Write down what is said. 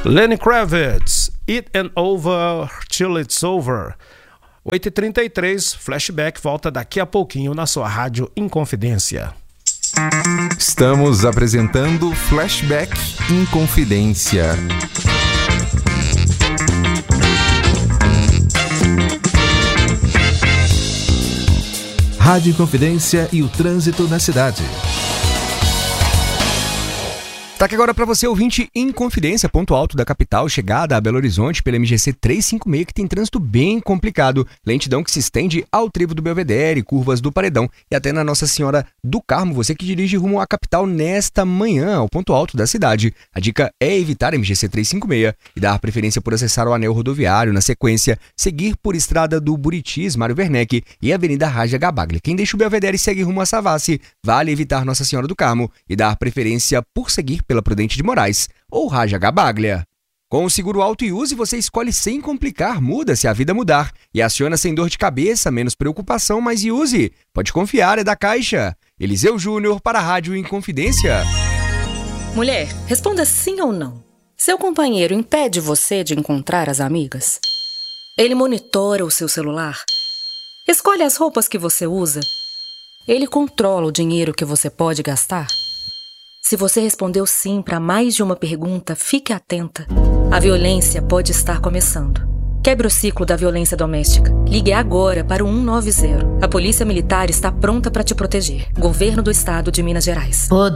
Lenny Kravitz, It Ain't Over Till It's Over. 8h33, Flashback volta daqui a pouquinho na sua rádio Inconfidência. Estamos apresentando Flashback Inconfidência. Rádio Inconfidência e o trânsito na cidade. Destaque agora para você, ouvinte Inconfidência, ponto alto da capital, chegada a Belo Horizonte pela MGC 356, que tem trânsito bem complicado. Lentidão que se estende ao trevo do Belvedere, curvas do Paredão e até na Nossa Senhora do Carmo, você que dirige rumo à capital nesta manhã, ao ponto alto da cidade. A dica é evitar a MGC 356 e dar preferência por acessar o anel rodoviário. Na sequência, seguir por Estrada do Buritis, Mário Werneck e Avenida Raja Gabaglia. Quem deixa o Belvedere e segue rumo a Savassi, vale evitar Nossa Senhora do Carmo e dar preferência por seguir pela Prudente de Moraes ou Raja Gabaglia. Com o seguro Auto e Use, você escolhe sem complicar, muda se a vida mudar e aciona sem dor de cabeça, menos preocupação, mas Use. Pode confiar, é da Caixa. Eliseu Júnior para a Rádio Inconfidência. Mulher, responda sim ou não. Seu companheiro impede você de encontrar as amigas? Ele monitora o seu celular? Escolhe as roupas que você usa? Ele controla o dinheiro que você pode gastar? Se você respondeu sim para mais de uma pergunta, fique atenta. A violência pode estar começando. Quebre o ciclo da violência doméstica. Ligue agora para o 190. A Polícia Militar está pronta para te proteger. Governo do Estado de Minas Gerais.